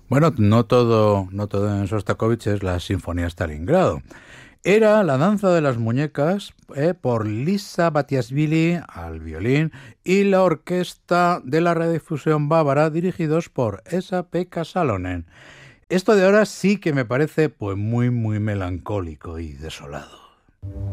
Bueno, no todo en Sostakovich es la Sinfonía Stalingrado. Era la danza de las muñecas por Lisa Batiashvili al violín y la orquesta de la radiodifusión bávara dirigidos por Esa-Pekka Salonen. Esto de ahora sí que me parece pues muy melancólico y desolado.